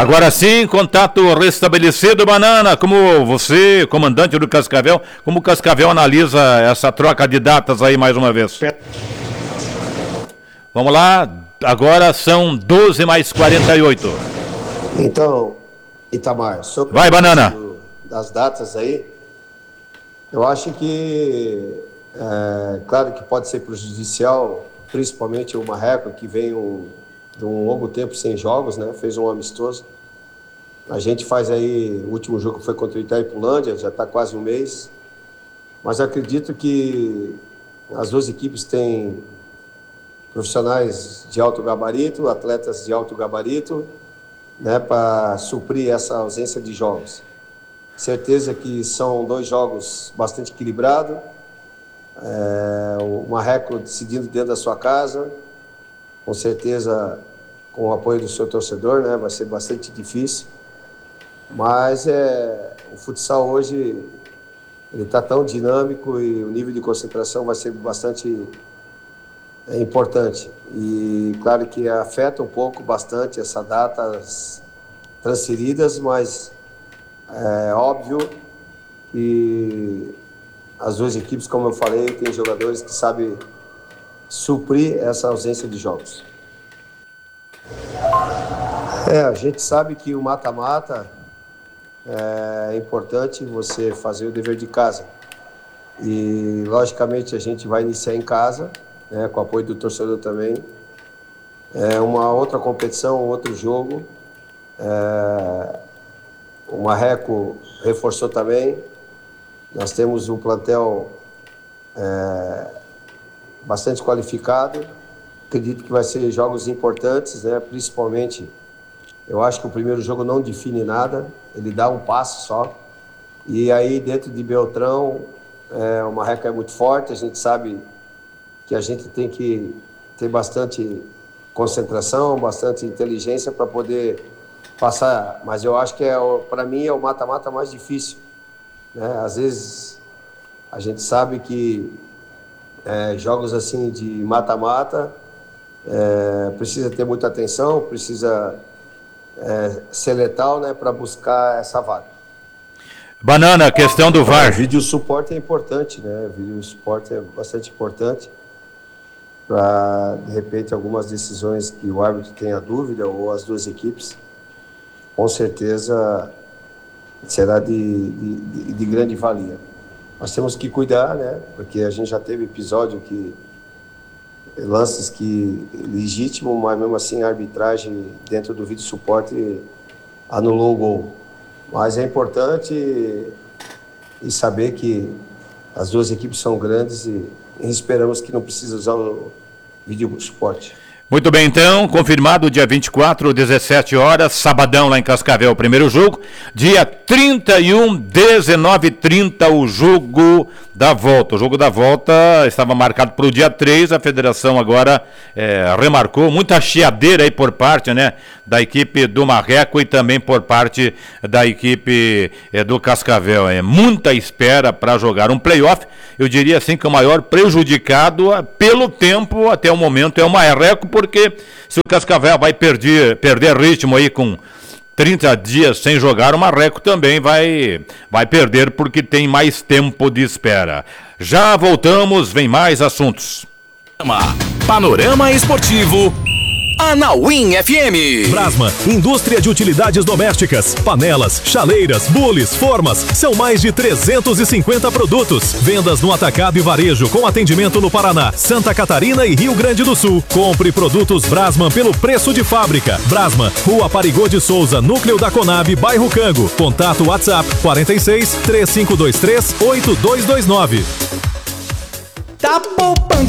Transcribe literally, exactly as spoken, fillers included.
Agora sim, contato restabelecido, Banana. Como você, comandante do Cascavel, como o Cascavel analisa essa troca de datas aí mais uma vez? Vamos lá, agora são doze mais quarenta e oito. Então, Itamar, sobre Vai, Banana. Do, das datas aí, eu acho que, é, claro que pode ser prejudicial, principalmente o Marreco, que vem um, de um longo tempo sem jogos, né? Fez um amistoso. A gente faz aí, o último jogo foi contra o Itaipulândia, já está quase um mês. Mas acredito que as duas equipes têm profissionais de alto gabarito, atletas de alto gabarito, né, para suprir essa ausência de jogos. Certeza que são dois jogos bastante equilibrados, é, o Marreco decidindo dentro da sua casa, com certeza com o apoio do seu torcedor, né, vai ser bastante difícil, mas é, o futsal hoje ele está tão dinâmico e o nível de concentração vai ser bastante é, importante. E claro que afeta um pouco, bastante, essa datas transferidas, mas é óbvio que as duas equipes, como eu falei, têm jogadores que sabem suprir essa ausência de jogos. É, a gente sabe que o mata-mata é importante você fazer o dever de casa. E, logicamente, a gente vai iniciar em casa, né, com o apoio do torcedor também. É uma outra competição, outro jogo. É, o Marreco reforçou também. Nós temos um plantel é, bastante qualificado. Acredito que vai ser jogos importantes, né? Principalmente, eu acho que o primeiro jogo não define nada, ele dá um passo só. E aí, dentro de Beltrão, é, o Marreco é muito forte, a gente sabe que a gente tem que ter bastante concentração, bastante inteligência para poder passar. Mas eu acho que, é, para mim, é o mata-mata mais difícil, né? Às vezes, a gente sabe que é, jogos assim de mata-mata, É, precisa ter muita atenção, precisa é, ser letal, né, para buscar essa vaga. Banana, questão do V A R. O vídeo suporte é importante, né? O vídeo suporte é bastante importante para, de repente, algumas decisões que o árbitro tenha dúvida ou as duas equipes, com certeza será de, de, de grande valia. Nós temos que cuidar, né? Porque a gente já teve episódio que lances que legítimo, mas mesmo assim a arbitragem dentro do vídeo suporte anulou o gol. Mas é importante e saber que as duas equipes são grandes e, e esperamos que não precise usar o vídeo suporte. Muito bem, então, confirmado dia vinte e quatro, dezessete horas, sabadão lá em Cascavel, o primeiro jogo. Dia trinta e um, dezenove e trinta, o jogo da volta. O jogo da volta estava marcado para o dia três, a federação agora é, remarcou. Muita chiadeira aí por parte, né, da equipe do Marreco e também por parte da equipe é, do Cascavel. É muita espera para jogar um playoff. Eu diria assim que o maior prejudicado pelo tempo até o momento é o Marreco, porque se o Cascavel vai perder, perder ritmo aí com trinta dias sem jogar, o Marreco também vai, vai perder porque tem mais tempo de espera. Já voltamos, vem mais assuntos. Panorama Esportivo Anauim F M. Brasma, indústria de utilidades domésticas, panelas, chaleiras, bules, formas, são mais de trezentos e cinquenta produtos. Vendas no atacado e varejo com atendimento no Paraná, Santa Catarina e Rio Grande do Sul. Compre produtos Brasman pelo preço de fábrica. Brasman, Rua Parigô de Souza, Núcleo da Conab, bairro Cango. Contato WhatsApp quarenta e seis, três cinco dois três, oito dois dois nove. Tá poupando